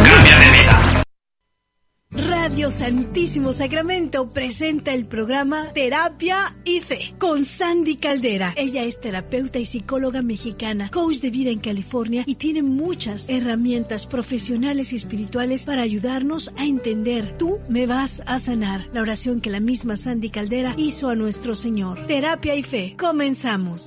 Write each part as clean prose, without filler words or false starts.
Cambia de vida. Radio Santísimo Sacramento presenta el programa Terapia y Fe con Sandy Caldera. Ella es terapeuta y psicóloga mexicana, coach de vida en California y tiene muchas herramientas profesionales y espirituales para ayudarnos a entender. Tú me vas a sanar. La oración que la misma Sandy Caldera hizo a nuestro Señor. Terapia y Fe. Comenzamos.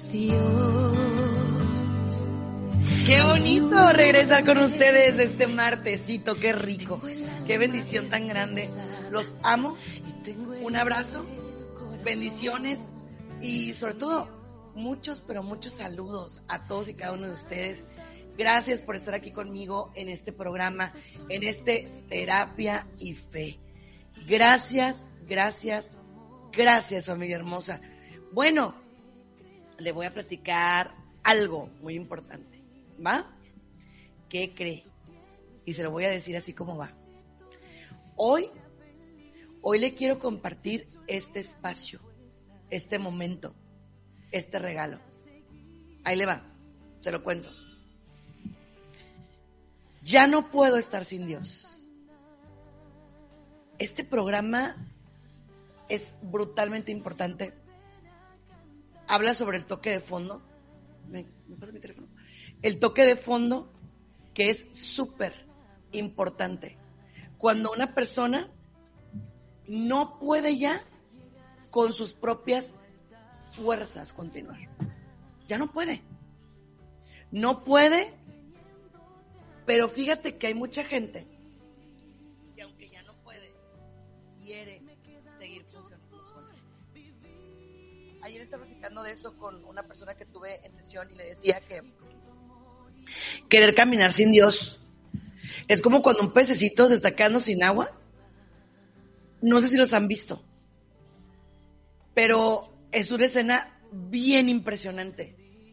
Qué bonito regresar con ustedes este martesito, qué rico, qué bendición tan grande. Los amo, un abrazo, bendiciones y sobre todo muchos, pero muchos saludos a todos y cada uno de ustedes. Gracias por estar aquí conmigo en este programa, en este Terapia y Fe. Gracias, gracias, gracias, familia hermosa. Bueno, le voy a platicar algo muy importante. ¿Va? ¿Qué cree? Y se lo voy a decir así como va. Hoy le quiero compartir este espacio, este momento, este regalo. Ahí le va, se lo cuento. Ya no puedo estar sin Dios. Este programa es brutalmente importante. Habla sobre el toque de fondo. ¿Me pasa mi teléfono? El toque de fondo, que es súper importante. Cuando una persona no puede ya con sus propias fuerzas continuar. Ya no puede. No puede, pero fíjate que hay mucha gente que aunque ya no puede, quiere seguir funcionando sola. Ayer estaba platicando de eso con una persona que tuve en sesión y le decía que querer caminar sin Dios es como cuando un pececito se está quedando sin agua. No sé si los han visto, pero es una escena bien impresionante.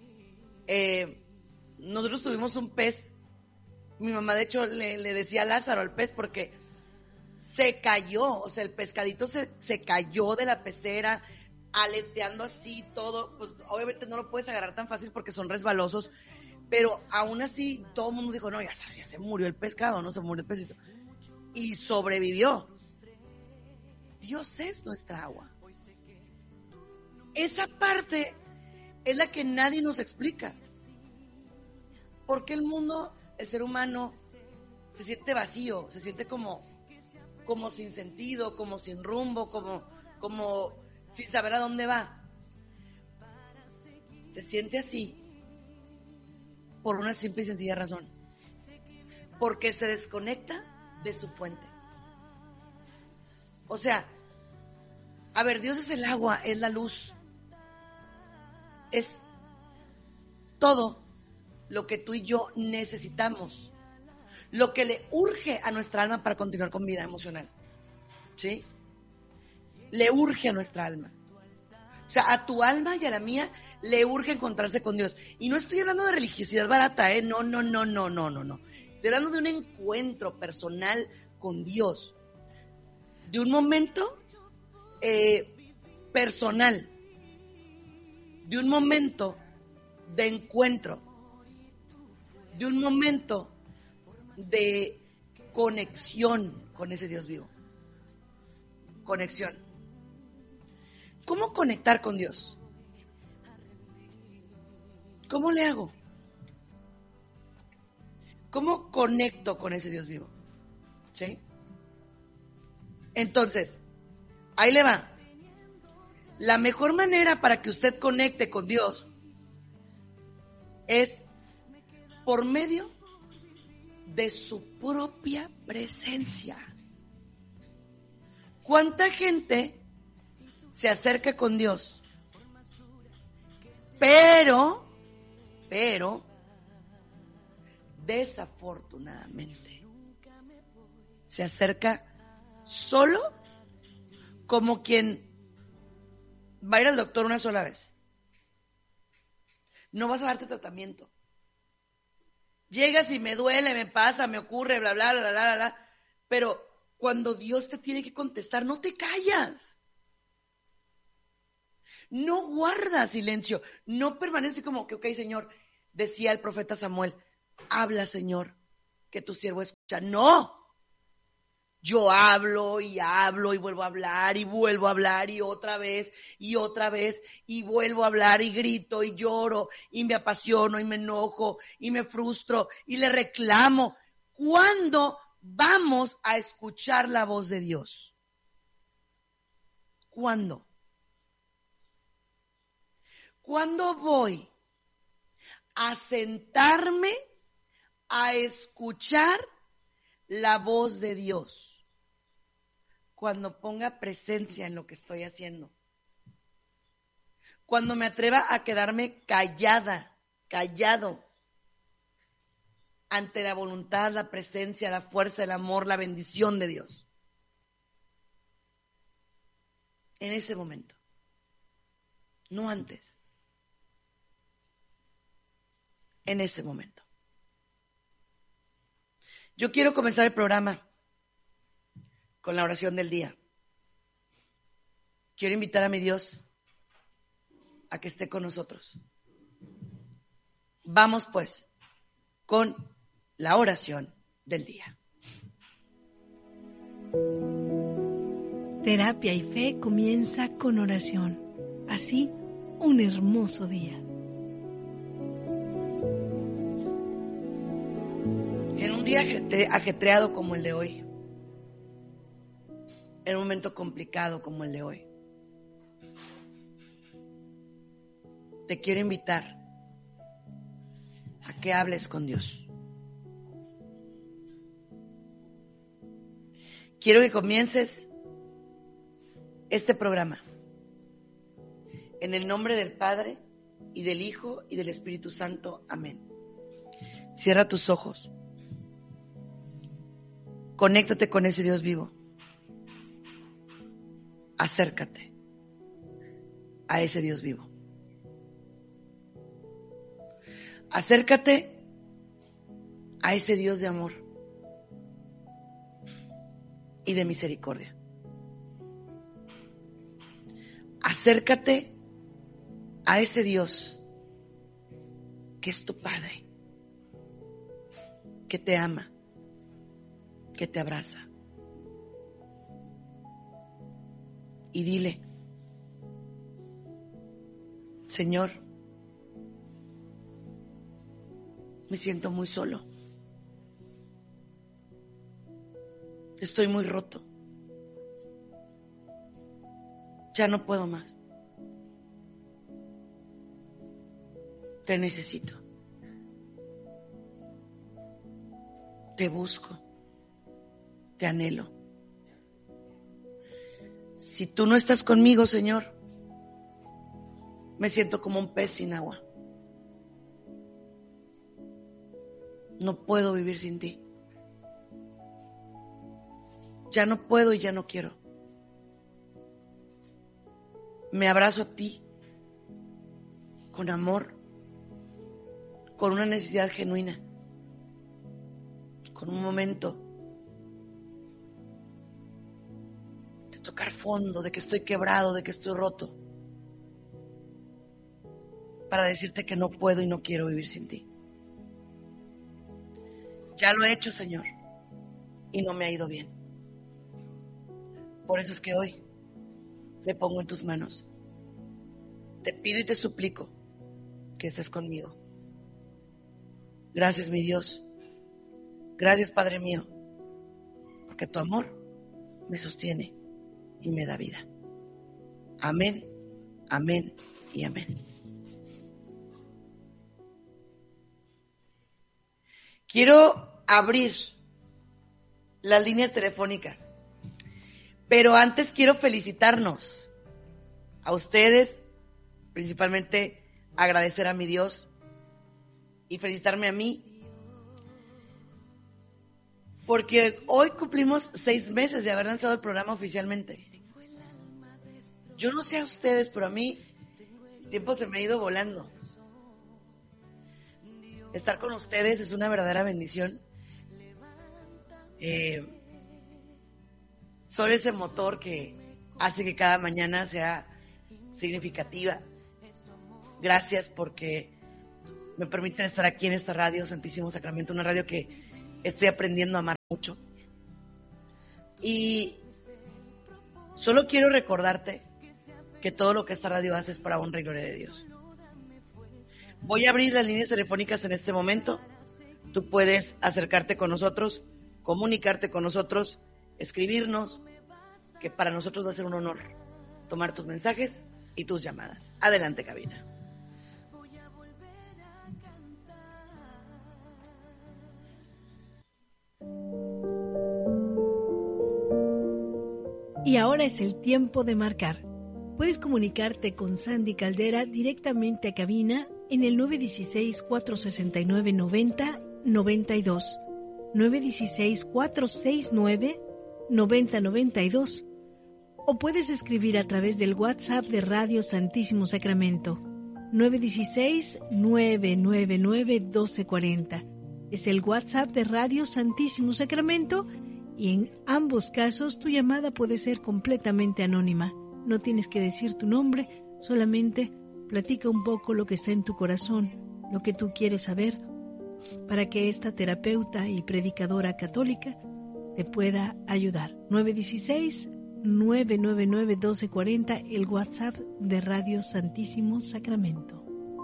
Nosotros tuvimos un pez. Mi mamá de hecho le decía Lázaro al pez porque se cayó, o sea, el pescadito se cayó de la pecera, aleteando así todo. Pues obviamente no lo puedes agarrar tan fácil porque son resbalosos. Pero aún así, todo el mundo dijo, no, ya se murió el pescado, no se murió el pesito. Y sobrevivió. Dios es nuestra agua. Esa parte es la que nadie nos explica. ¿Por qué el mundo, el ser humano, se siente vacío? Se siente como sin sentido, como sin rumbo, como sin saber a dónde va. Se siente así por una simple y sencilla razón, porque se desconecta de su fuente. O sea, a ver, Dios es el agua, es la luz, es todo lo que tú y yo necesitamos, lo que le urge a nuestra alma para continuar con vida emocional, ¿sí? Le urge a nuestra alma. O sea, a tu alma y a la mía le urge encontrarse con Dios. Y no estoy hablando de religiosidad barata, ¿eh? No. Estoy hablando de un encuentro personal con Dios. De un momento personal. De un momento de encuentro. De un momento de conexión con ese Dios vivo. Conexión. ¿Cómo conectar con Dios? ¿Cómo le hago? ¿Cómo conecto con ese Dios vivo? ¿Sí? Entonces, ahí le va. La mejor manera para que usted conecte con Dios es por medio de su propia presencia. ¿Cuánta gente se acerca con Dios? Pero, desafortunadamente, se acerca solo como quien va a ir al doctor una sola vez. No vas a darte tratamiento. Llegas y me duele, me pasa, me ocurre, bla, bla, bla, bla, bla, bla. Pero cuando Dios te tiene que contestar, no te callas. No guarda silencio, no permanece como que, ok, Señor, decía el profeta Samuel, habla, Señor, que tu siervo escucha. No. Yo hablo y vuelvo a hablar y vuelvo a hablar y otra vez y vuelvo a hablar y grito y lloro y me apasiono y me enojo y me frustro y le reclamo. ¿Cuándo vamos a escuchar la voz de Dios? ¿Cuándo? ¿Cuándo voy a sentarme a escuchar la voz de Dios? Cuando ponga presencia en lo que estoy haciendo. Cuando me atreva a quedarme callado, ante la voluntad, la presencia, la fuerza, el amor, la bendición de Dios. En ese momento. No antes. En ese momento. Yo quiero comenzar el programa con la oración del día. Quiero invitar a mi Dios a que esté con nosotros. Vamos pues con la oración del día. Terapia y Fe comienza con oración. Así, un hermoso día. En un día ajetreado como el de hoy, en un momento complicado como el de hoy, te quiero invitar a que hables con Dios. Quiero que comiences este programa en el nombre del Padre y del Hijo y del Espíritu Santo. Amén. Cierra tus ojos. Conéctate con ese Dios vivo. Acércate a ese Dios vivo. Acércate a ese Dios de amor y de misericordia. Acércate a ese Dios que es tu Padre, que te ama, que te abraza. Y dile: Señor, me siento muy solo. Estoy muy roto. Ya no puedo más. Te necesito. Te busco. Te anhelo. Si tú no estás conmigo, Señor, me siento como un pez sin agua. No puedo vivir sin ti. Ya no puedo y ya no quiero. Me abrazo a ti con amor, con una necesidad genuina, con un momento de tocar fondo, de que estoy quebrado, de que estoy roto, para decirte que no puedo y no quiero vivir sin ti. Ya lo he hecho, Señor, y no me ha ido bien. Por eso es que hoy me pongo en tus manos. Te pido y te suplico que estés conmigo. Gracias, mi Dios. Gracias, Padre mío, porque tu amor me sostiene y me da vida. Amén, amén y amén. Quiero abrir las líneas telefónicas, pero antes quiero felicitarnos a ustedes, principalmente agradecer a mi Dios y felicitarme a mí, porque hoy cumplimos 6 meses de haber lanzado el programa oficialmente. Yo no sé a ustedes, pero a mí el tiempo se me ha ido volando. Estar con ustedes es una verdadera bendición. Son ese motor que hace que cada mañana sea significativa. Gracias porque me permiten estar aquí en esta radio, Santísimo Sacramento, una radio que estoy aprendiendo a amar mucho. Y solo quiero recordarte que todo lo que esta radio hace es para honra y gloria de Dios. Voy a abrir las líneas telefónicas en este momento. Tú puedes acercarte con nosotros, comunicarte con nosotros, escribirnos, que para nosotros va a ser un honor tomar tus mensajes y tus llamadas. Adelante, cabina. Y ahora es el tiempo de marcar. Puedes comunicarte con Sandy Caldera directamente a cabina en el 916-469-9092, 916-469-9092, o puedes escribir a través del WhatsApp de Radio Santísimo Sacramento, 916-999-1240. Es el WhatsApp de Radio Santísimo Sacramento y en ambos casos tu llamada puede ser completamente anónima. No tienes que decir tu nombre, solamente platica un poco lo que está en tu corazón, lo que tú quieres saber, para que esta terapeuta y predicadora católica te pueda ayudar. 916-999-1240, el WhatsApp de Radio Santísimo Sacramento.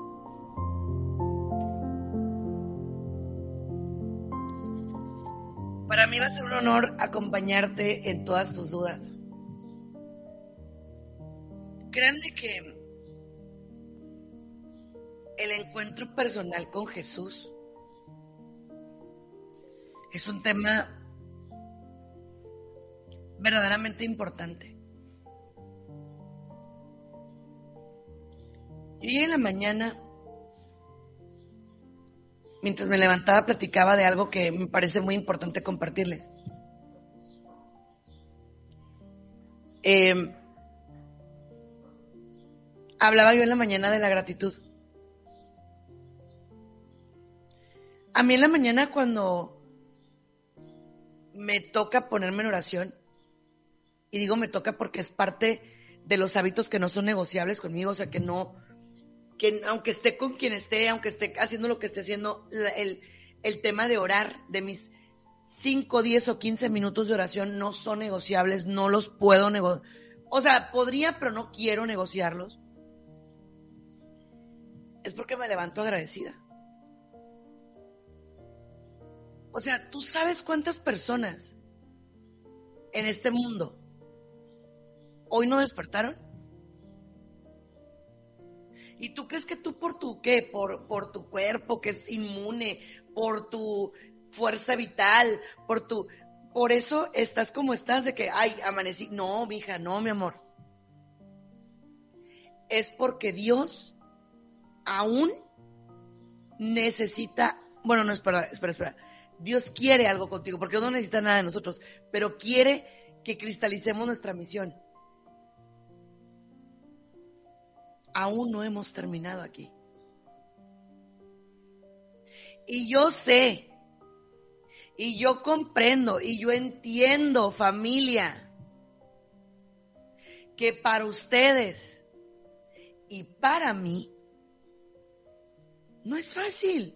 Para mí va a ser un honor acompañarte en todas tus dudas. Créanme que el encuentro personal con Jesús es un tema verdaderamente importante. Yo en la mañana, mientras me levantaba, platicaba de algo que me parece muy importante compartirles. Hablaba yo en la mañana de la gratitud. A mí en la mañana, cuando me toca ponerme en oración, y digo me toca porque es parte de los hábitos que no son negociables conmigo, o sea, que aunque esté con quien esté, aunque esté haciendo lo que esté haciendo, el tema de orar, de mis 5, 10 o 15 minutos de oración no son negociables, no los puedo negociar. O sea, podría, pero no quiero negociarlos. Es porque me levanto agradecida. O sea, ¿tú sabes cuántas personas en este mundo hoy no despertaron? ¿Y tú crees que tú por tu qué? Por tu cuerpo que es inmune, por tu fuerza vital, por eso estás como estás, de que, ay, amanecí? No, mija, no, mi amor. Es porque Dios aún necesita, bueno, no, espera. Dios quiere algo contigo, porque no necesita nada de nosotros, pero quiere que cristalicemos nuestra misión. Aún no hemos terminado aquí. Y yo sé, y yo comprendo, y yo entiendo, familia, que para ustedes y para mí no es fácil.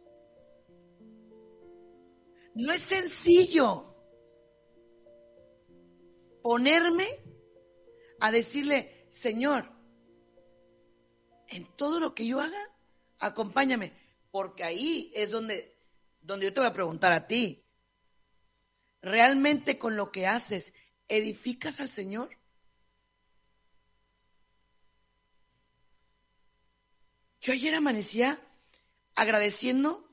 No es sencillo ponerme a decirle, Señor, en todo lo que yo haga, acompáñame, porque ahí es donde yo te voy a preguntar a ti, ¿realmente con lo que haces edificas al Señor? Yo ayer amanecía agradeciendo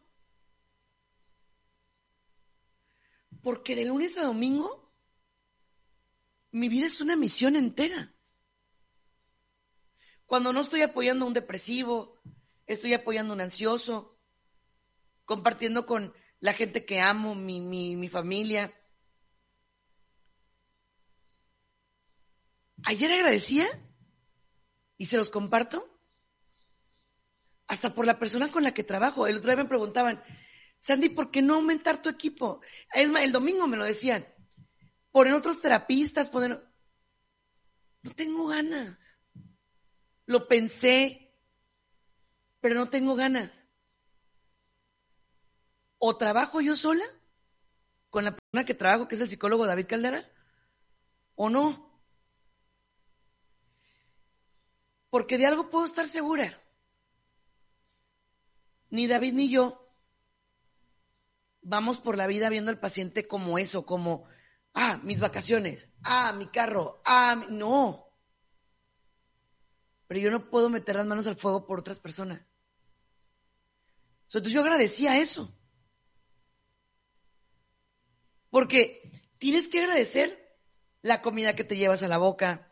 porque de lunes a domingo mi vida es una misión entera. Cuando no estoy apoyando a un depresivo, estoy apoyando a un ansioso, compartiendo con la gente que amo, mi familia. Ayer agradecía, y se los comparto, hasta por la persona con la que trabajo. El otro día me preguntaban, Sandy, ¿por qué no aumentar tu equipo? Es más, el domingo me lo decían, poner otros terapistas, no tengo ganas. Lo pensé, pero no tengo ganas. O trabajo yo sola, con la persona que trabajo, que es el psicólogo David Caldera? ¿O no? Porque de algo puedo estar segura. Ni David ni yo vamos por la vida viendo al paciente como eso, como, mis vacaciones, mi carro, no. Pero yo no puedo meter las manos al fuego por otras personas. Entonces yo agradecía eso. Porque tienes que agradecer la comida que te llevas a la boca.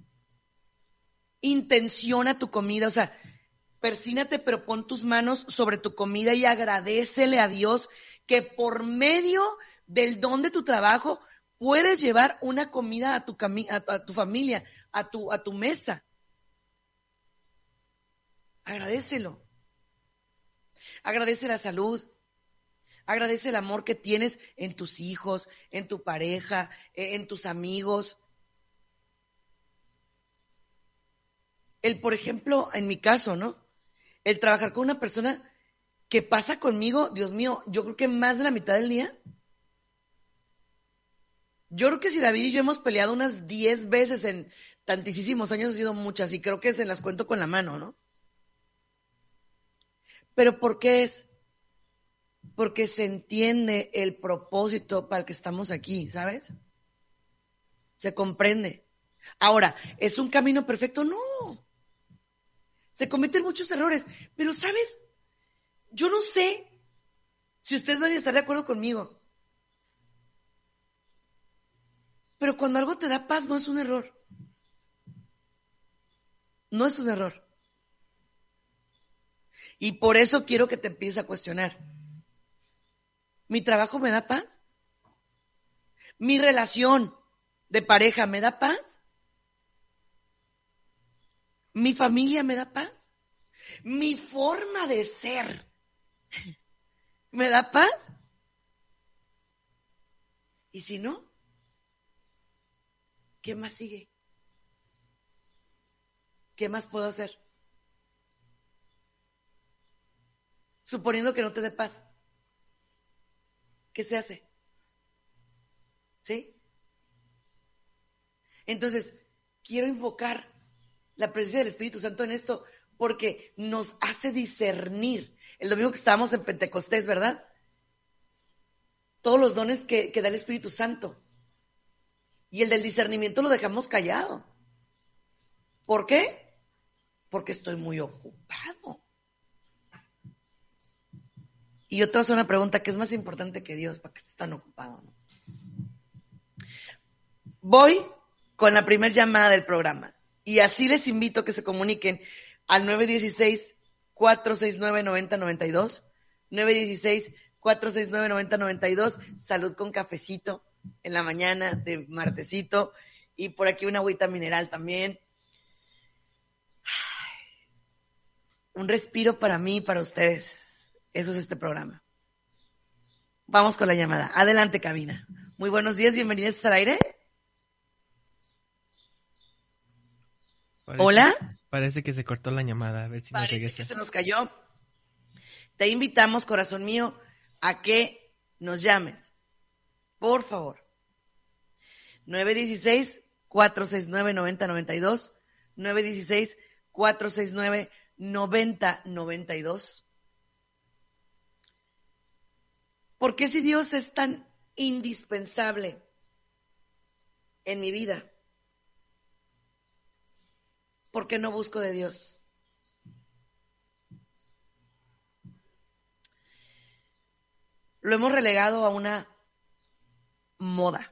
Intenciona tu comida, o sea, persínate, pero pon tus manos sobre tu comida y agradécele a Dios que por medio del don de tu trabajo puedes llevar una comida a tu familia, a tu mesa. Agradécelo. Agradece la salud. Agradece el amor que tienes en tus hijos, en tu pareja, en tus amigos. Por ejemplo, en mi caso, ¿no? El trabajar con una persona que pasa conmigo, Dios mío, yo creo que más de la mitad del día. Yo creo que si David y yo hemos peleado unas 10 veces en tantísimos años, ha sido muchas, y creo que se las cuento con la mano, ¿no? ¿Pero por qué es? Porque se entiende el propósito para el que estamos aquí, ¿sabes? Se comprende. Ahora, ¿es un camino perfecto? No. Se cometen muchos errores, pero ¿sabes? Yo no sé si ustedes van a estar de acuerdo conmigo, pero cuando algo te da paz no es un error. No es un error. Y por eso quiero que te empieces a cuestionar. ¿Mi trabajo me da paz? ¿Mi relación de pareja me da paz? ¿Mi familia me da paz? ¿Mi forma de ser me da paz? Y si no, ¿qué más sigue? ¿Qué más puedo hacer? Suponiendo que no te dé paz, ¿qué se hace? ¿Sí? Entonces, quiero invocar la presencia del Espíritu Santo en esto porque nos hace discernir. El domingo que estábamos en Pentecostés, ¿verdad? Todos los dones que da el Espíritu Santo. Y el del discernimiento lo dejamos callado. ¿Por qué? Porque estoy muy ocupado. Y yo te voy a hacer una pregunta, ¿qué es más importante que Dios? ¿Para qué estás tan ocupado? ¿No? Voy con la primera llamada del programa. Y así les invito a que se comuniquen al 916-469-9092. 916-469-9092. Salud con cafecito en la mañana de martesito. Y por aquí una agüita mineral también. Un respiro para mí y para ustedes. Eso es este programa. Vamos con la llamada. Adelante, cabina. Muy buenos días, bienvenidos al aire. Hola. Parece que se cortó la llamada, a ver si nos regresa. Parece que se nos cayó. Te invitamos, corazón mío, a que nos llames. Por favor. 916-469-9092. 916-469-9092. ¿Por qué si Dios es tan indispensable en mi vida? ¿Por qué no busco de Dios? Lo hemos relegado a una moda.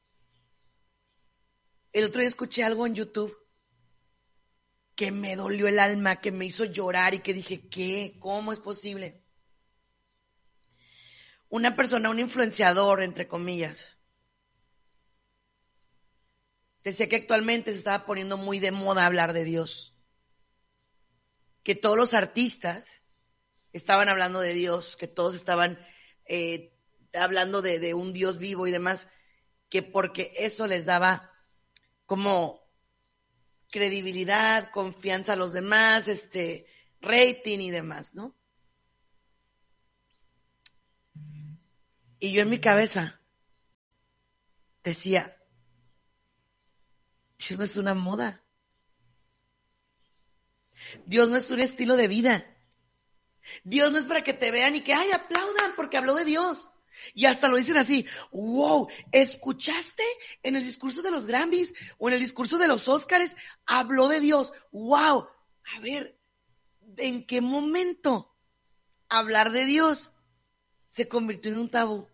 El otro día escuché algo en YouTube que me dolió el alma, que me hizo llorar y que dije, ¿qué? ¿Cómo es posible? Una persona, un influenciador, entre comillas, decía que actualmente se estaba poniendo muy de moda hablar de Dios. Que todos los artistas estaban hablando de Dios, que todos estaban hablando de un Dios vivo y demás, que porque eso les daba como credibilidad, confianza a los demás, rating y demás, ¿no? Y yo en mi cabeza decía, Dios no es una moda. Dios no es un estilo de vida. Dios no es para que te vean y que, ay, aplaudan porque habló de Dios. Y hasta lo dicen así, wow, ¿escuchaste en el discurso de los Grammys o en el discurso de los Óscares? Habló de Dios, wow. A ver, ¿en qué momento hablar de Dios se convirtió en un tabú?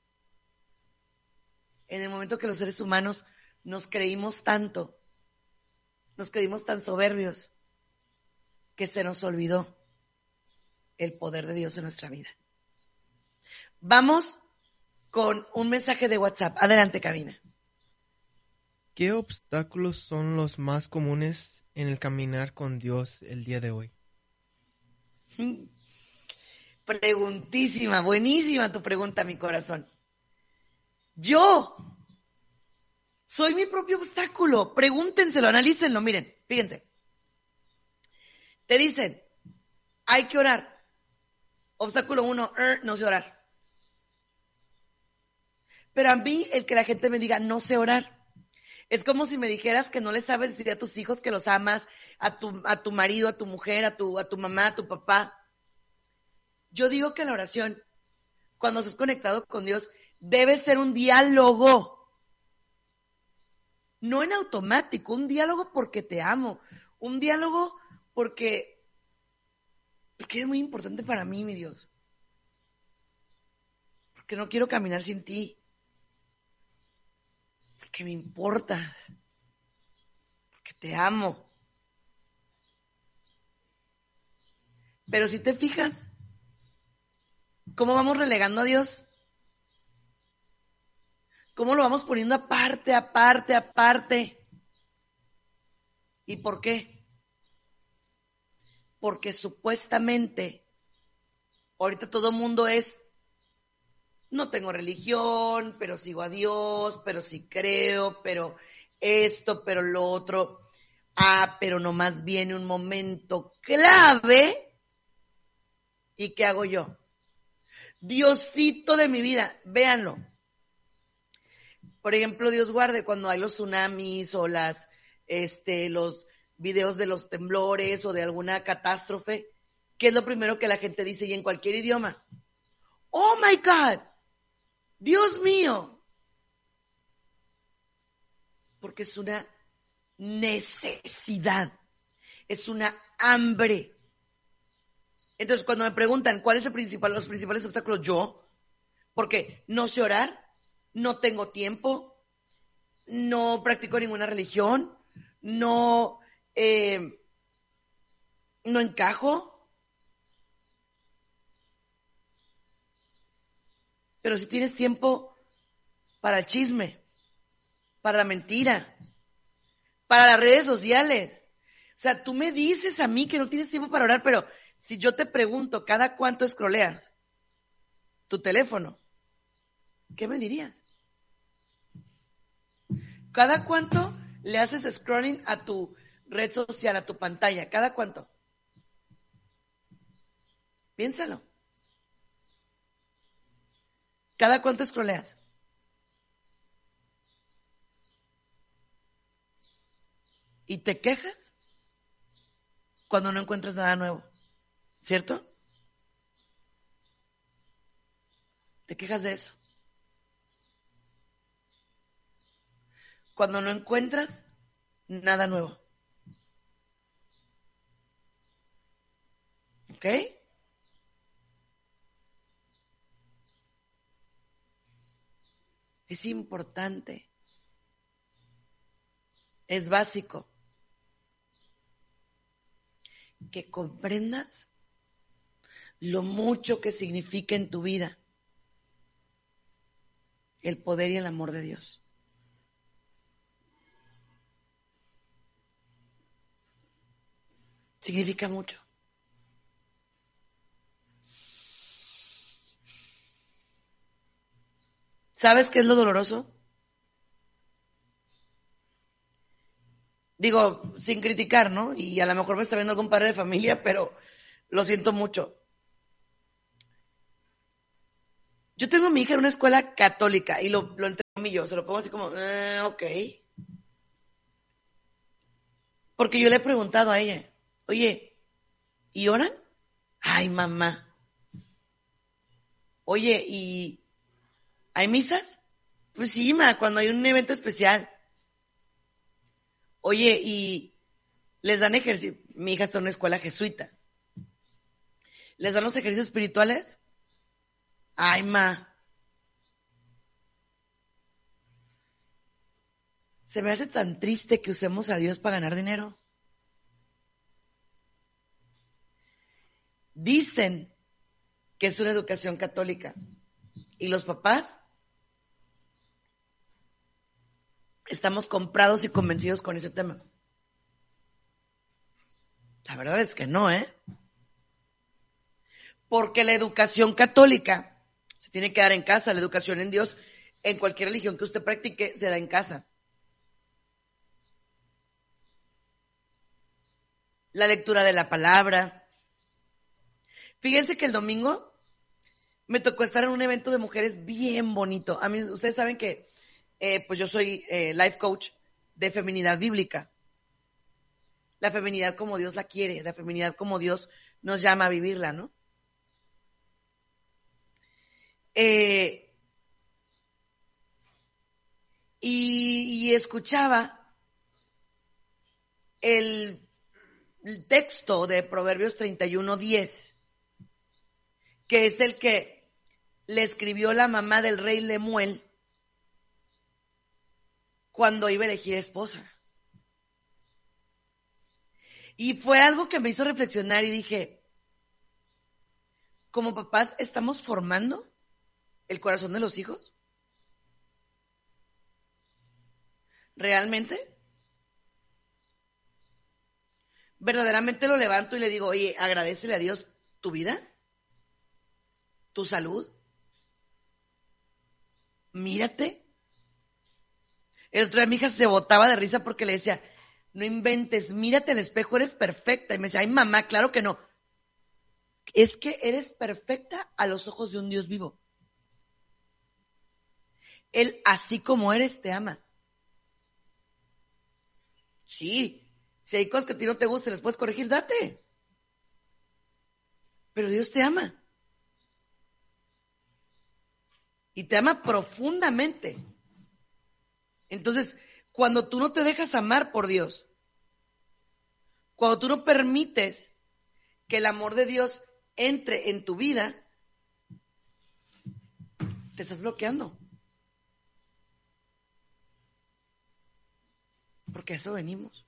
En el momento que los seres humanos nos creímos tanto, nos creímos tan soberbios, que se nos olvidó el poder de Dios en nuestra vida. Vamos con un mensaje de WhatsApp. Adelante, cabina. ¿Qué obstáculos son los más comunes en el caminar con Dios el día de hoy? Preguntísima, buenísima tu pregunta, mi corazón. Yo soy mi propio obstáculo. Pregúntenselo, analícenlo. Miren, fíjense. Te dicen, hay que orar. Obstáculo 1, no sé orar. Pero a mí, el que la gente me diga, no sé orar, es como si me dijeras que no le sabes decir a tus hijos que los amas, a tu marido, a tu mujer, a tu mamá, a tu papá. Yo digo que la oración, cuando estás conectado con Dios, debe ser un diálogo. No en automático, un diálogo porque te amo, un diálogo porque es muy importante para mí, mi Dios. Porque no quiero caminar sin ti. Porque me importas. Porque te amo. Pero si te fijas, ¿cómo vamos relegando a Dios? ¿Cómo lo vamos poniendo aparte, aparte, aparte? ¿Y por qué? Porque supuestamente ahorita todo el mundo es, no tengo religión, pero sigo a Dios, pero sí creo, pero esto, pero lo otro. Pero nomás viene un momento clave. ¿Y qué hago yo? Diosito de mi vida, véanlo. Por ejemplo, Dios guarde cuando hay los tsunamis o los videos de los temblores o de alguna catástrofe, ¿qué es lo primero que la gente dice y en cualquier idioma? ¡Oh, my God! ¡Dios mío! Porque es una necesidad, es una hambre. Entonces, cuando me preguntan cuál es los principales obstáculos, porque no sé orar, no tengo tiempo, no practico ninguna religión, no encajo. Pero si tienes tiempo para el chisme, para la mentira, para las redes sociales. O sea, tú me dices a mí que no tienes tiempo para orar, pero si yo te pregunto cada cuánto scrolleas tu teléfono, ¿qué me dirías? ¿Cada cuánto le haces scrolling a tu red social, a tu pantalla? ¿Cada cuánto? Piénsalo. ¿Cada cuánto scrolleas? ¿Y te quejas cuando no encuentras nada nuevo? ¿Cierto? Te quejas de eso. Cuando no encuentras nada nuevo. ¿Ok? Es importante. Es básico que comprendas lo mucho que significa en tu vida el poder y el amor de Dios. Significa mucho. ¿Sabes qué es lo doloroso? Digo, sin criticar, ¿no? Y a lo mejor me está viendo algún padre de familia, pero lo siento mucho. Yo tengo a mi hija en una escuela católica y lo entre yo se lo pongo así como, ok. Porque yo le he preguntado a ella, oye, ¿y oran? Ay, mamá. Oye, ¿y hay misas? Pues sí, ma, cuando hay un evento especial. Oye, ¿y les dan ejercicio? Mi hija está en una escuela jesuita. ¿Les dan los ejercicios espirituales? Ay, ma. Se me hace tan triste que usemos a Dios para ganar dinero. Dicen que es una educación católica. Y los papás estamos comprados y convencidos con ese tema. La verdad es que no, ¿eh? Porque la educación católica se tiene que dar en casa, la educación en Dios, en cualquier religión que usted practique, se da en casa. La lectura de la palabra. Fíjense que el domingo me tocó estar en un evento de mujeres bien bonito. A mí, ustedes saben que pues yo soy life coach de feminidad bíblica. La feminidad como Dios la quiere, la feminidad como Dios nos llama a vivirla, ¿no? Y escuchaba el texto de Proverbios 31:10, que es el que le escribió la mamá del rey Lemuel cuando iba a elegir esposa. Y fue algo que me hizo reflexionar y dije, como papás, ¿estamos formando el corazón de los hijos? ¿Realmente? ¿Verdaderamente lo levanto y le digo, oye, agradécele a Dios tu vida, tu salud? Mírate. El otro día mi hija se botaba de risa porque le decía, no inventes, mírate al espejo, eres perfecta. Y me decía, ay mamá, claro que no. Es que eres perfecta a los ojos de un Dios vivo. Él, así como eres, te ama. Sí, si hay cosas que a ti no te gustan, las puedes corregir, date. Pero Dios te ama. Y te ama profundamente. Entonces, cuando tú no te dejas amar por Dios, cuando tú no permites que el amor de Dios entre en tu vida, te estás bloqueando. Porque a eso venimos.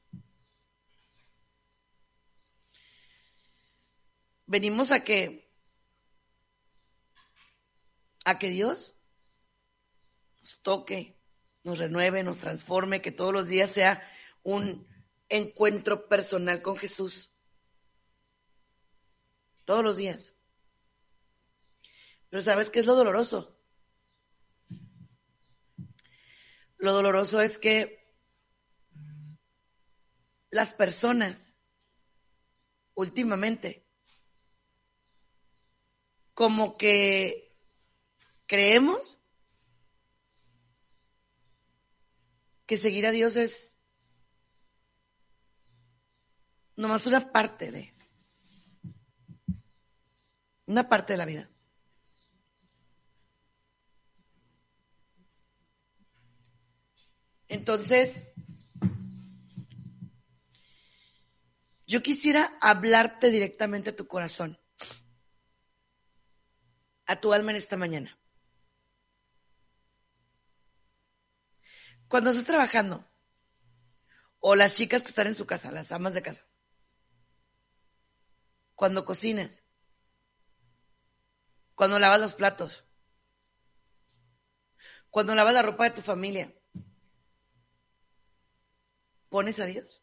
Venimos a que Dios nos toque, nos renueve, nos transforme, que todos los días sea un encuentro personal con Jesús. Todos los días. Pero ¿sabes qué es lo doloroso? Lo doloroso es que las personas últimamente como que creemos que seguir a Dios es nomás una parte de la vida. Entonces, yo quisiera hablarte directamente a tu corazón, a tu alma en esta mañana. Cuando estás trabajando, o las chicas que están en su casa, las amas de casa, cuando cocinas, cuando lavas los platos, cuando lavas la ropa de tu familia, ¿pones a Dios?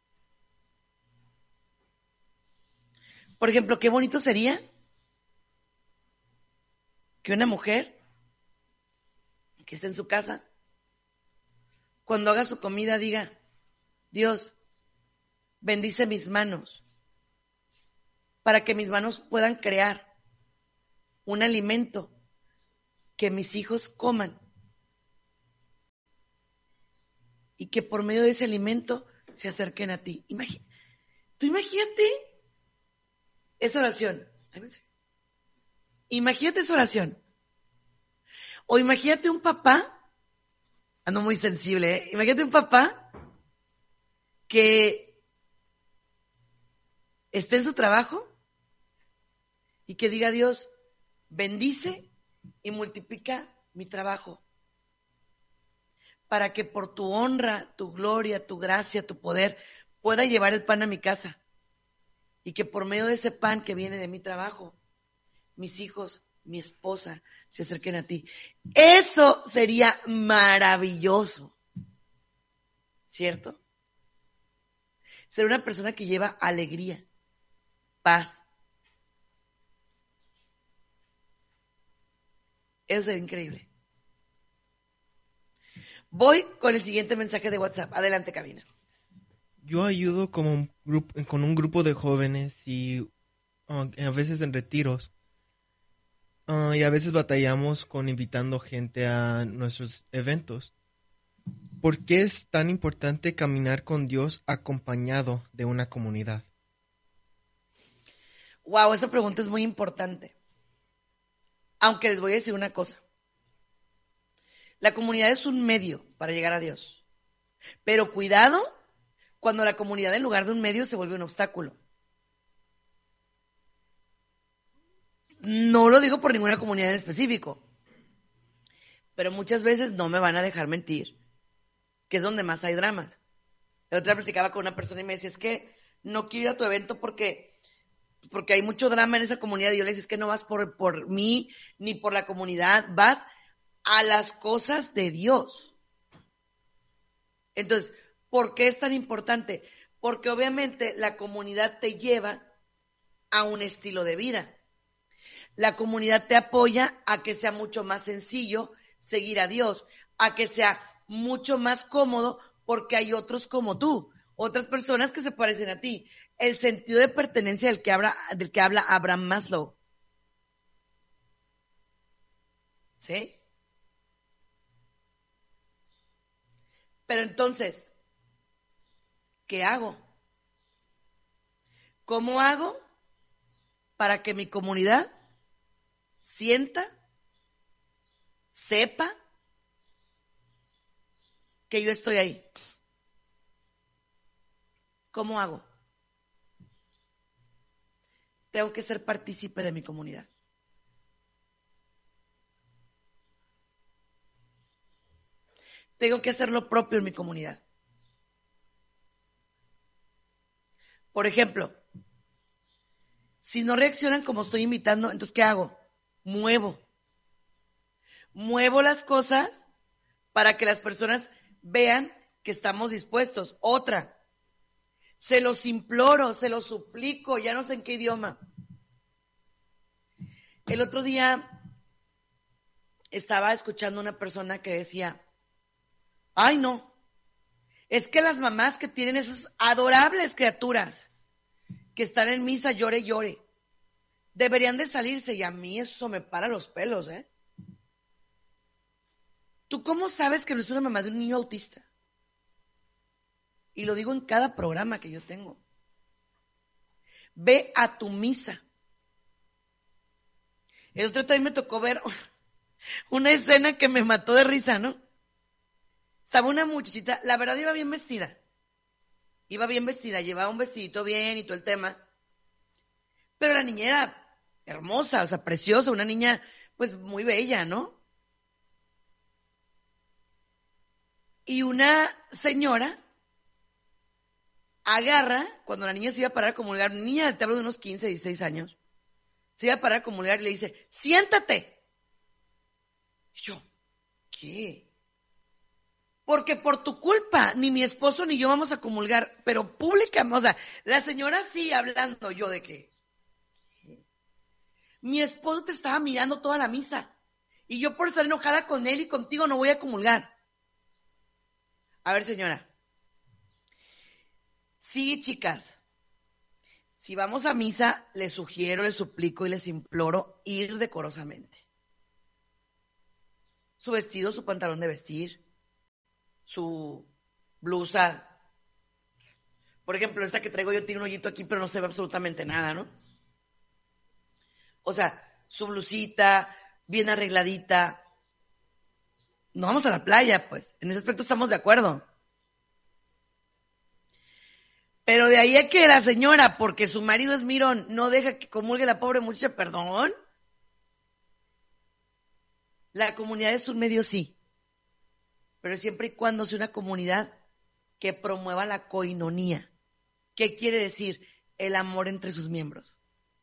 Por ejemplo, qué bonito sería que una mujer que esté en su casa, cuando haga su comida, diga, Dios, bendice mis manos, para que mis manos puedan crear un alimento que mis hijos coman y que por medio de ese alimento se acerquen a ti. Tú imagínate esa oración. Imagínate esa oración. O imagínate un papá, ando muy sensible, ¿eh? Imagínate un papá que esté en su trabajo y que diga a Dios, bendice y multiplica mi trabajo, para que por tu honra, tu gloria, tu gracia, tu poder, pueda llevar el pan a mi casa. Y que por medio de ese pan que viene de mi trabajo, mis hijos, mi esposa, se acerquen a ti. Eso sería maravilloso, ¿cierto? Ser una persona que lleva alegría, paz. Eso sería increíble. Voy con el siguiente mensaje de WhatsApp. Adelante, cabina. Yo ayudo con un grupo de jóvenes y a veces en retiros. Y a veces batallamos con invitando gente a nuestros eventos. ¿Por qué es tan importante caminar con Dios acompañado de una comunidad? Wow, esa pregunta es muy importante. Aunque les voy a decir una cosa. La comunidad es un medio para llegar a Dios. Pero cuidado cuando la comunidad en lugar de un medio se vuelve un obstáculo. No lo digo por ninguna comunidad en específico, pero muchas veces no me van a dejar mentir, que es donde más hay dramas. La otra vez platicaba con una persona y me decía, es que no quiero ir a tu evento porque hay mucho drama en esa comunidad. Y yo le decía, es que no vas por mí ni por la comunidad, vas a las cosas de Dios. Entonces, ¿por qué es tan importante? Porque obviamente la comunidad te lleva a un estilo de vida. La comunidad te apoya a que sea mucho más sencillo seguir a Dios, a que sea mucho más cómodo porque hay otros como tú, otras personas que se parecen a ti. El sentido de pertenencia del que habla Abraham Maslow. ¿Sí? Pero entonces, ¿qué hago? ¿Cómo hago para que mi comunidad sienta, sepa que yo estoy ahí? ¿Cómo hago? Tengo que ser partícipe de mi comunidad. Tengo que hacer lo propio en mi comunidad. Por ejemplo, si no reaccionan como estoy invitando, entonces ¿qué hago? Muevo las cosas para que las personas vean que estamos dispuestos. Otra, se los imploro, se los suplico, ya no sé en qué idioma. El otro día estaba escuchando una persona que decía, ay no, es que las mamás que tienen esas adorables criaturas que están en misa llore y llore, deberían de salirse, y a mí eso me para los pelos, ¿eh? ¿Tú cómo sabes que no es una mamá de un niño autista? Y lo digo en cada programa que yo tengo. Ve a tu misa. El otro día me tocó ver una escena que me mató de risa, ¿no? Estaba una muchachita, la verdad iba bien vestida, llevaba un vestidito bien y todo el tema, pero la niña era hermosa, o sea, preciosa, una niña pues muy bella, ¿no? Y una señora agarra, cuando la niña se iba a parar a comulgar, una niña, te hablo de unos 15, 16 años, se iba a parar a comulgar y le dice, siéntate. Y yo, ¿qué? Porque por tu culpa, ni mi esposo ni yo vamos a comulgar, pero públicamente, o sea, la señora sí hablando, yo de qué. Mi esposo te estaba mirando toda la misa, y yo por estar enojada con él y contigo no voy a comulgar. A ver, señora. Sí, chicas, si vamos a misa, les sugiero, les suplico y les imploro ir decorosamente. Su vestido, su pantalón de vestir, su blusa. Por ejemplo, esta que traigo yo tiene un hoyito aquí, pero no se ve absolutamente nada, ¿no? O sea, su blusita, bien arregladita. No vamos a la playa, pues. En ese aspecto estamos de acuerdo. Pero de ahí a que la señora, porque su marido es mirón, no deja que comulgue la pobre muchacha, perdón. La comunidad es un medio, sí. Pero siempre y cuando sea una comunidad que promueva la coinonía. ¿Qué quiere decir? El amor entre sus miembros.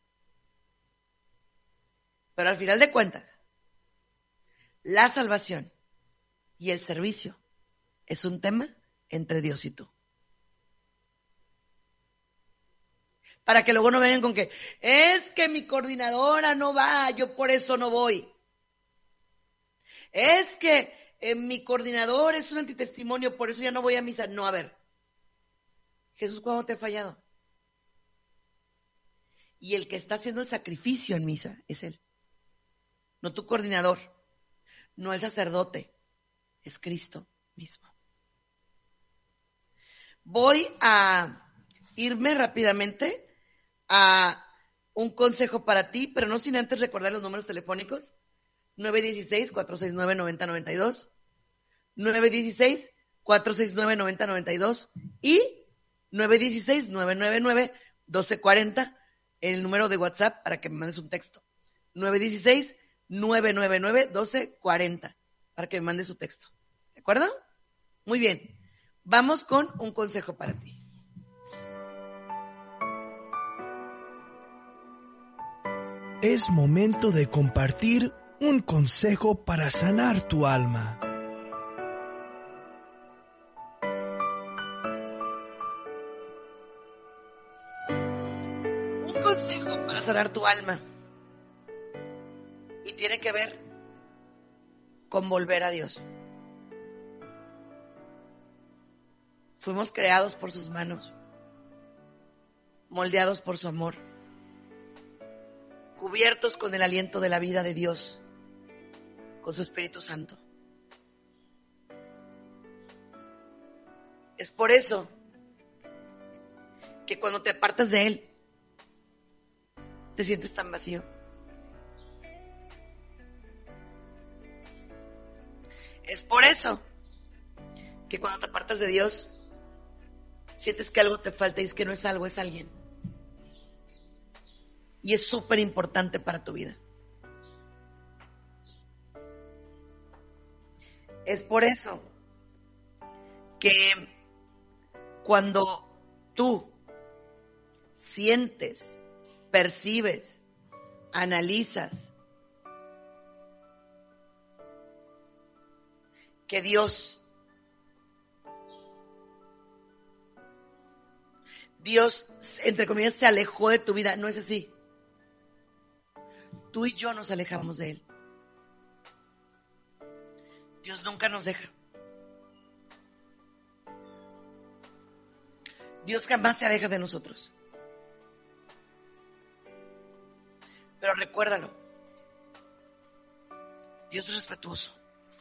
Pero al final de cuentas, la salvación y el servicio es un tema entre Dios y tú. Para que luego no vengan con que, es que mi coordinadora no va, yo por eso no voy. Es que mi coordinador es un antitestimonio, por eso ya no voy a misa. No, a ver, Jesús, ¿cuándo te ha fallado? Y el que está haciendo el sacrificio en misa es Él. No tu coordinador, no el sacerdote, es Cristo mismo. Voy a irme rápidamente a un consejo para ti, pero no sin antes recordar los números telefónicos. 916-469-9092, 916-469-9092 y 916-999-1240, el número de WhatsApp para que me mandes un texto. 916-999-1240 para que me mandes su texto. ¿De acuerdo? Muy bien. Vamos con un consejo para ti. Es momento de compartir un consejo para sanar tu alma. Un consejo para sanar tu alma. Y tiene que ver con volver a Dios. Fuimos creados por sus manos, moldeados por su amor, cubiertos con el aliento de la vida de Dios, con su Espíritu Santo. Es por eso que cuando te apartas de Él, te sientes tan vacío. Es por eso que cuando te apartas de Dios, sientes que algo te falta y es que no es algo, es alguien. Y es súper importante para tu vida. Es por eso que cuando tú sientes, percibes, analizas que Dios, entre comillas, se alejó de tu vida, no es así. Tú y yo nos alejamos de Él. Dios nunca nos deja. Dios jamás se aleja de nosotros. Pero recuérdalo, Dios es respetuoso.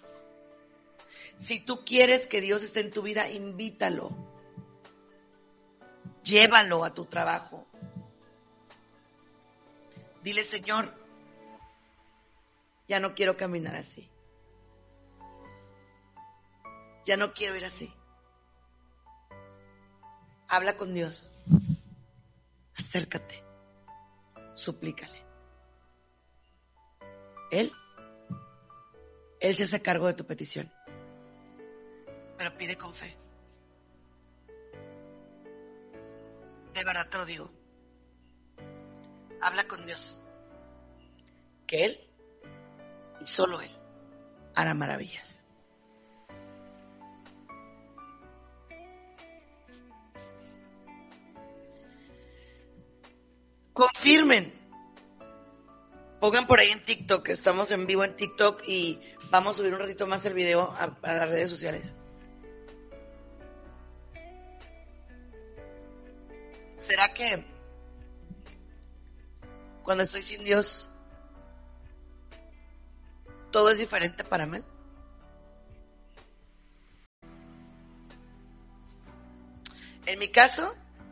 Si tú quieres que Dios esté en tu vida, invítalo. Llévalo a tu trabajo. Dile, Señor, ya no quiero caminar así. Ya no quiero ir así. Habla con Dios. Acércate. Suplícale. Él se hace cargo de tu petición. Pero pide con fe. De verdad te lo digo. Habla con Dios. Que Él, y solo Él, hará maravillas. Confirmen. Pongan por ahí en TikTok, estamos en vivo en TikTok y vamos a subir un ratito más el video a las redes sociales. ¿Será que cuando estoy sin Dios todo es diferente para mal? En mi caso,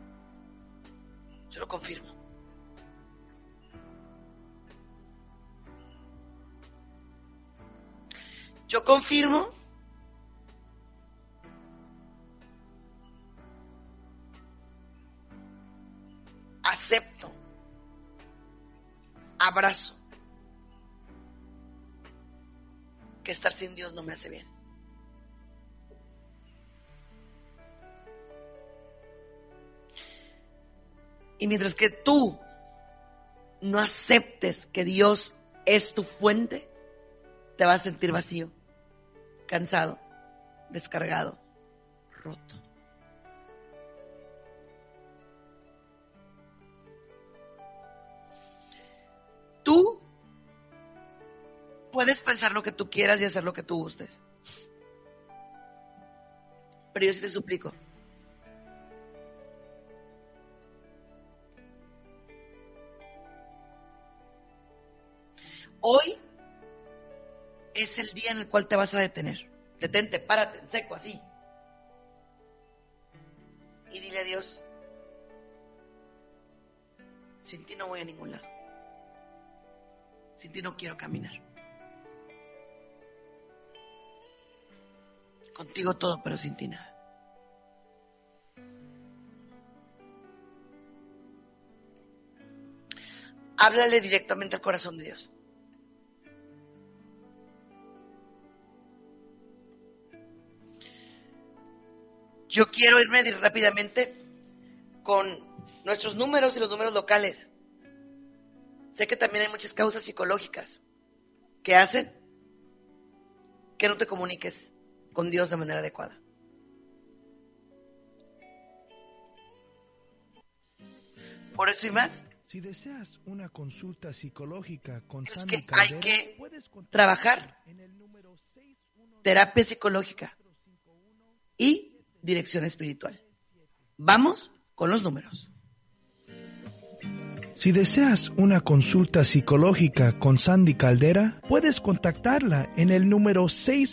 yo lo confirmo. Yo confirmo acepto, abrazo que estar sin Dios no me hace bien. Y mientras que tú no aceptes que Dios es tu fuente, te vas a sentir vacío, cansado, descargado, roto. Tú puedes pensar lo que tú quieras y hacer lo que tú gustes. Pero yo sí te suplico, hoy es el día en el cual te vas a detener. Detente, párate, en seco, así. Y dile a Dios, sin ti no voy a ningún lado. Sin ti no quiero caminar. Contigo todo, pero sin ti nada. Háblale directamente al corazón de Dios. Yo quiero irme rápidamente con nuestros números y los números locales. Sé que también hay muchas causas psicológicas que hacen que no te comuniques con Dios de manera adecuada. Por eso y más, Si deseas una consulta psicológica con es Sandy que hay Caldera, que puedes contactar trabajar en el número 619 terapia psicológica y dirección espiritual. Vamos con los números. Si deseas una consulta psicológica con Sandy Caldera, puedes contactarla en el número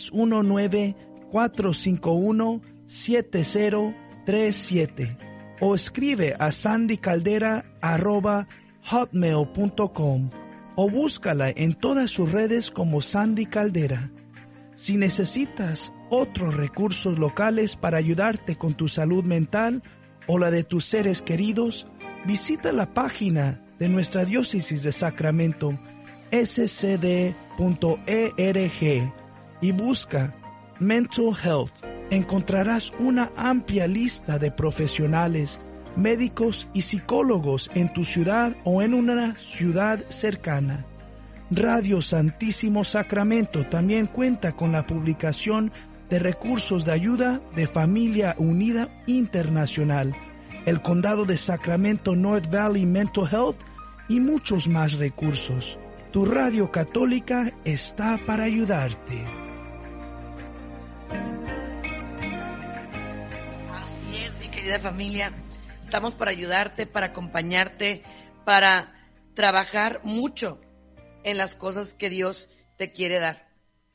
619-451-7037 o escribe a sandycaldera@hotmail.com o búscala en todas sus redes como Sandy Caldera. Si necesitas otros recursos locales para ayudarte con tu salud mental o la de tus seres queridos, visita la página de nuestra diócesis de Sacramento, scd.org, y busca Mental Health. Encontrarás una amplia lista de profesionales, médicos y psicólogos en tu ciudad o en una ciudad cercana. Radio Santísimo Sacramento también cuenta con la publicación de recursos de ayuda de Familia Unida Internacional, el Condado de Sacramento North Valley Mental Health y muchos más recursos. Tu radio católica está para ayudarte. Así es, mi querida familia. Estamos para ayudarte, para acompañarte, para trabajar mucho en las cosas que Dios te quiere dar.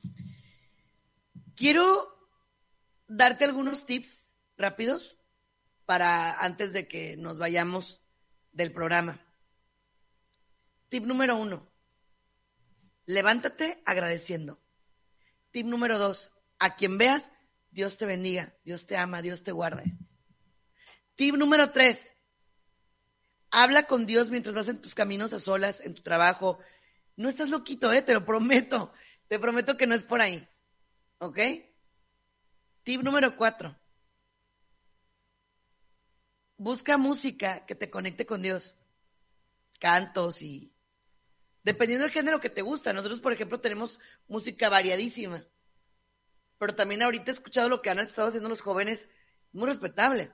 Quiero darte algunos tips rápidos para antes de que nos vayamos del programa. Tip número 1, levántate agradeciendo. Tip número 2, a quien veas, Dios te bendiga, Dios te ama, Dios te guarde. Tip número 3, habla con Dios mientras vas en tus caminos a solas, en tu trabajo. No estás loquito, te lo prometo. Te prometo que no es por ahí. ¿Ok? Tip número 4. Busca música que te conecte con Dios. Cantos y... dependiendo del género que te gusta. Nosotros, por ejemplo, tenemos música variadísima. Pero también ahorita he escuchado lo que han estado haciendo los jóvenes. Muy respetable.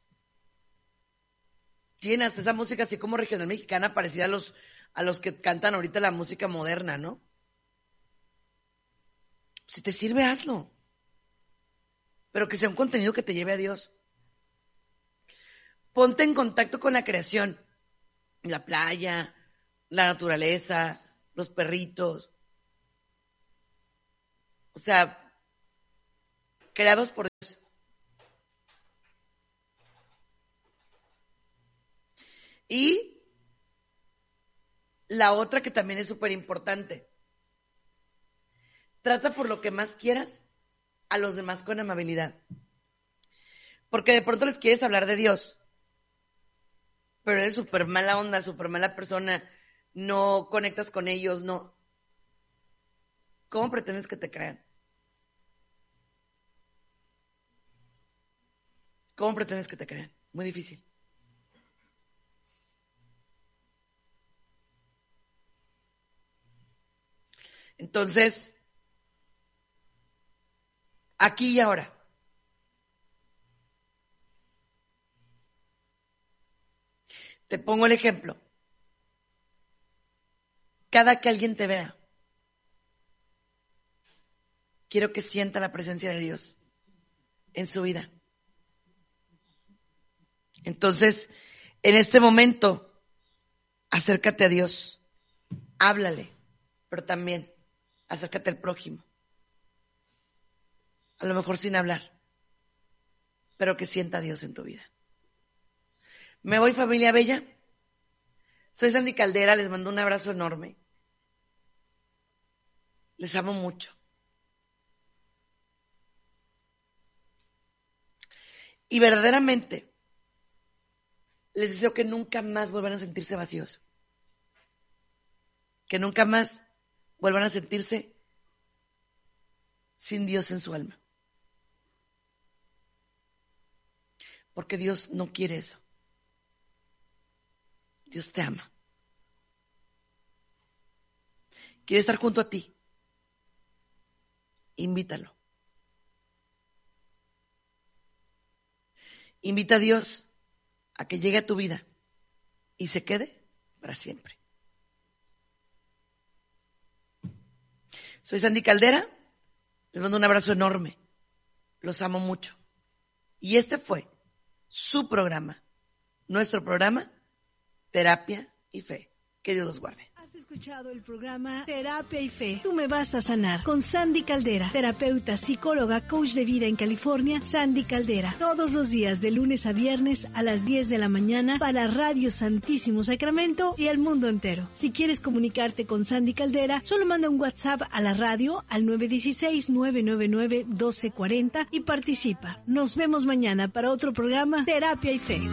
Tienen hasta esa música así como regional mexicana, parecida a los que cantan ahorita la música moderna, ¿no? Si te sirve, hazlo. Pero que sea un contenido que te lleve a Dios. Ponte en contacto con la creación. La playa, la naturaleza, los perritos. O sea, creados por Dios. Y la otra que también es súper importante. Trata por lo que más quieras a los demás con amabilidad. Porque de pronto les quieres hablar de Dios, pero eres súper mala onda, súper mala persona, no conectas con ellos, no. ¿Cómo pretendes que te crean? ¿Cómo pretendes que te crean? Muy difícil. Entonces, aquí y ahora, te pongo el ejemplo. Cada que alguien te vea, quiero que sienta la presencia de Dios en su vida. Entonces, en este momento, acércate a Dios, háblale, pero también acércate al prójimo. A lo mejor sin hablar, pero que sienta a Dios en tu vida. Me voy, familia bella. Soy Sandy Caldera, les mando un abrazo enorme. Les amo mucho. Y verdaderamente les deseo que nunca más vuelvan a sentirse vacíos. Que nunca más vuelvan a sentirse sin Dios en su alma. Porque Dios no quiere eso. Dios te ama. Quiere estar junto a ti. Invítalo. Invita a Dios a que llegue a tu vida y se quede para siempre. Soy Sandy Caldera. Les mando un abrazo enorme. Los amo mucho. Y este fue su programa, nuestro programa, Terapia y Fe. Que Dios los guarde. Has escuchado el programa Terapia y Fe. Tú me vas a sanar con Sandy Caldera, terapeuta, psicóloga, coach de vida en California. Sandy Caldera, todos los días de lunes a viernes a las 10 de la mañana para Radio Santísimo Sacramento y el mundo entero. Si quieres comunicarte con Sandy Caldera, solo manda un WhatsApp a la radio al 916-999-1240 y participa. Nos vemos mañana para otro programa Terapia y Fe.